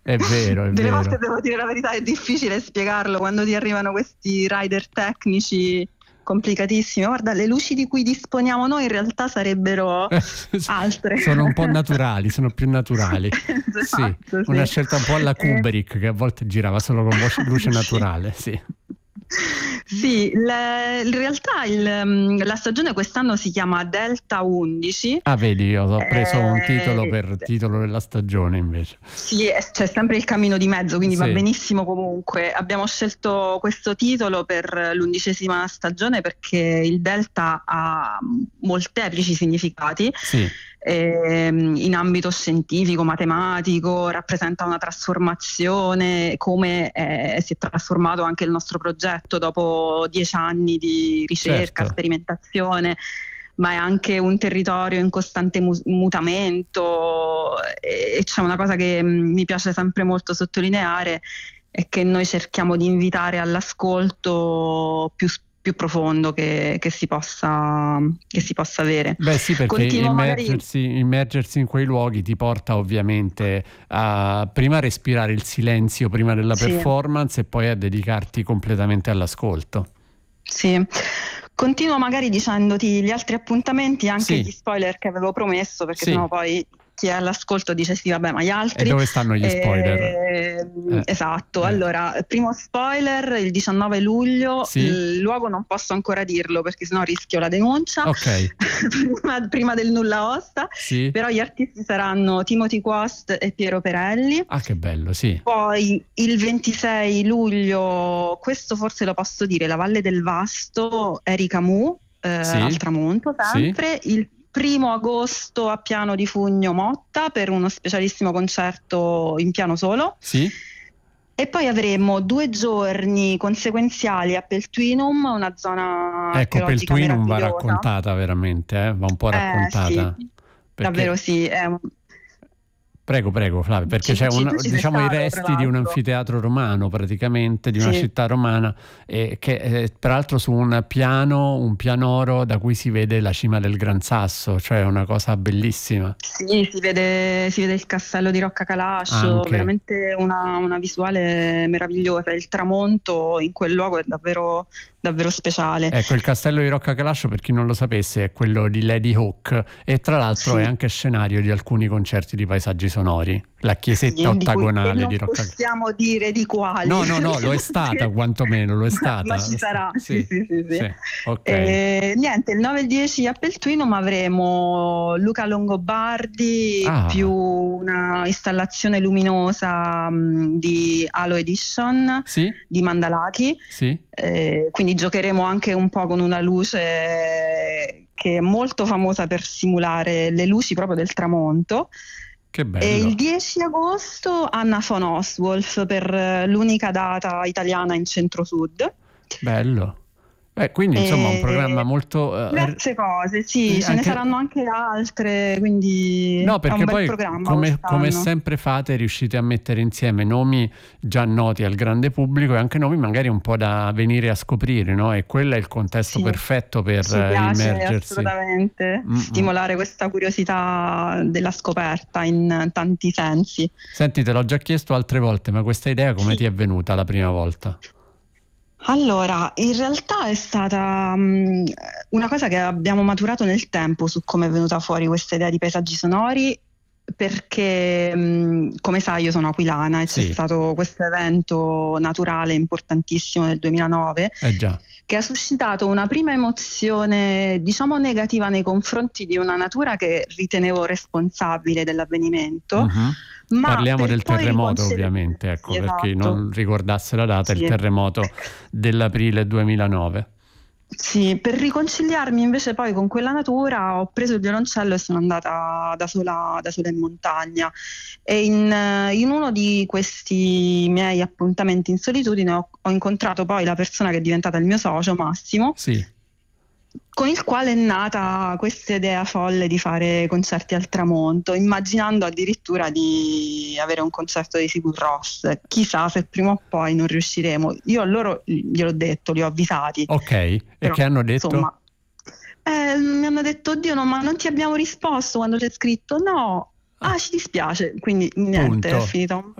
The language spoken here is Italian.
È vero, è Delle vero. volte, devo dire la verità, è difficile spiegarlo quando ti arrivano questi rider tecnici complicatissimi. Guarda, le luci di cui disponiamo noi in realtà sarebbero altre. Sono un po' naturali, sono più naturali. Sì, Esatto, una sì. scelta un po' alla Kubrick, che a volte girava solo con luce naturale, sì. Sì, in realtà la stagione quest'anno si chiama Delta 11. Ah, vedi, io ho preso un titolo Eh, per titolo della stagione invece. Sì, c'è sempre il cammino di mezzo, quindi va Sì, benissimo comunque. Abbiamo scelto questo titolo per l'11ª stagione perché il delta ha molteplici significati. sì, In ambito scientifico, matematico, rappresenta una trasformazione, come si è trasformato anche il nostro progetto dopo 10 anni di ricerca, certo. sperimentazione, ma è anche un territorio in costante mutamento, e c'è una cosa che mi piace sempre molto sottolineare, è che noi cerchiamo di invitare all'ascolto più profondo che si possa avere. Beh sì, perché Continuo magari. immergersi in quei luoghi ti porta ovviamente a prima respirare il silenzio prima della Sì, performance e poi a dedicarti completamente all'ascolto. sì. Continuo magari dicendoti gli altri appuntamenti, anche Sì, gli spoiler che avevo promesso, perché sì. sennò poi chi è all'ascolto dice sì, vabbè, ma gli E altri. dove stanno gli spoiler? Esatto, allora, primo spoiler, il 19 luglio, Sì? il luogo non posso ancora dirlo perché sennò rischio la denuncia, Ok, prima del nulla osta, sì. però gli artisti saranno Timothy Quast e Piero Perelli. Ah, che bello, sì. Poi il 26 luglio, questo forse lo posso dire, la Valle del Vasto, Erika Mu, Sì, al tramonto sì, sempre. Il 1° agosto a Piano di Fugno Motta per uno specialissimo concerto in piano solo. sì. E poi avremo 2 giorni conseguenziali a Peltuinum, una zona Ecco, archeologica Peltuinum va meravigliosa. raccontata veramente, va un po' Sì, raccontata. davvero Perché sì. Prego, prego Flavio, perché c'è Tu ci sei diciamo i stato, tra resti di un l'altro. anfiteatro romano, praticamente, di una Sì. città romana, che peraltro su un pianoro da cui si vede la cima del Gran Sasso, cioè una cosa bellissima. Sì, si vede il castello di Roccacalascio, Anche. veramente una visuale meravigliosa. Il tramonto in quel luogo è davvero, davvero speciale. Ecco, il castello di Roccacalascio, per chi non lo sapesse, è quello di Lady Hawk e tra l'altro è Sì, anche scenario di alcuni concerti di paesaggi sonori. La chiesetta sì, e ottagonale non di Roccacalascio. possiamo dire di quali. No, no, no, lo è stata, quantomeno, lo è Ma stata. ci sarà, sì, Sì, sì, sì, sì. sì, ok. Niente, il 9 e il 10 a Peltuinum avremo Luca Longobardi più Ah, una installazione luminosa di Halo Edition sì, di Mandalaki. sì, Quindi giocheremo anche un po' con una luce che è molto famosa per simulare le luci proprio del tramonto. che E il bello, 10 agosto Anna von Oswolf per l'unica data italiana in centro-sud. bello. Quindi insomma un programma E molto... diverse cose, sì, ce ne anche... saranno anche altre, quindi No, è un perché bel poi programma come quest'anno. sempre fate, riuscite a mettere insieme nomi già noti al grande pubblico e anche nomi magari un po' da venire a scoprire, no? E quello è il contesto Sì, perfetto per ci piace immergersi. assolutamente Mm-mm. stimolare questa curiosità della scoperta in tanti sensi. Senti, te l'ho già chiesto altre volte, ma questa idea come ti Sì. è venuta la prima volta? Allora, in realtà è stata una cosa che abbiamo maturato nel tempo su come è venuta fuori questa idea di paesaggi sonori, perché come sai io sono aquilana e c'è Sì, stato questo evento naturale importantissimo nel 2009 eh già. che ha suscitato una prima emozione, diciamo, negativa nei confronti di una natura che ritenevo responsabile dell'avvenimento, Mhm. ma Parliamo per del poi terremoto, ovviamente, ecco, sì, per chi esatto. non ricordasse la data, il Sì. terremoto dell'aprile 2009. Sì, per riconciliarmi invece poi con quella natura ho preso il violoncello e sono andata da sola in montagna e in uno di questi miei appuntamenti in solitudine ho incontrato poi la persona che è diventata il mio socio, Massimo, Sì. con il quale è nata questa idea folle di fare concerti al tramonto, immaginando addirittura di avere un concerto di Sigur Rós. Chissà se prima o poi non riusciremo. Io a loro gliel'ho detto, li ho avvisati, Ok, e però che hanno detto? insomma, mi hanno detto, oddio no, ma non ti abbiamo risposto quando c'è scritto no. Ah, ci dispiace, quindi niente, è Punto. finito.